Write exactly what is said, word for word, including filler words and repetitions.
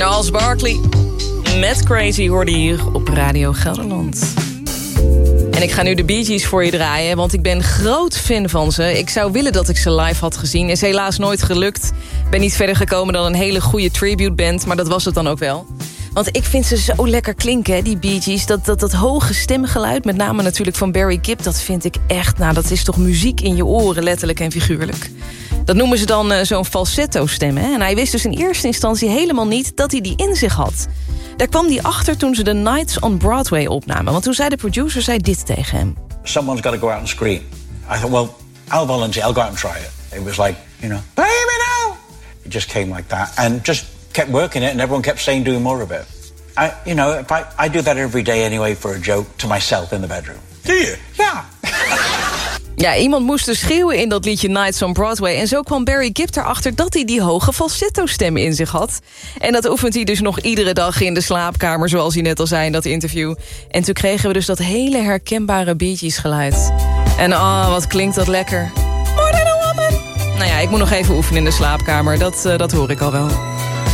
Gnarls Barkley met Crazy hoorde hier op Radio Gelderland. En ik ga nu de Bee Gees voor je draaien, want ik ben groot fan van ze. Ik zou willen dat ik ze live had gezien. Is helaas nooit gelukt. Ben niet verder gekomen dan een hele goede tribute band, maar dat was het dan ook wel. Want ik vind ze zo lekker klinken, hè, die Bee Gees. Dat, dat, dat hoge stemgeluid, met name natuurlijk van Barry Gibb... dat vind ik echt, nou, dat is toch muziek in je oren, letterlijk en figuurlijk. Dat noemen ze dan uh, zo'n falsetto-stem. Hè? En hij wist dus in eerste instantie helemaal niet dat hij die in zich had. Daar kwam hij achter toen ze de Nights on Broadway opnamen. Want toen zei de producer zei dit tegen hem. Someone's got to go out and scream. I thought, well, I'll volunteer, I'll go out and try it. It was like, you know, baby now! It just came like that. And just kept working it and everyone kept saying, doing more of it. I, you know, if I, I do that every day anyway for a joke to myself in the bedroom. Do you? Ja. Ja, iemand moest dus schreeuwen in dat liedje Nights on Broadway. En zo kwam Barry Gibb erachter dat hij die hoge falsetto-stem in zich had. En dat oefent hij dus nog iedere dag in de slaapkamer, zoals hij net al zei in dat interview. En toen kregen we dus dat hele herkenbare Bee Gees geluid. En ah, oh, wat klinkt dat lekker. More than a woman. Nou ja, ik moet nog even oefenen in de slaapkamer, dat, uh, dat hoor ik al wel.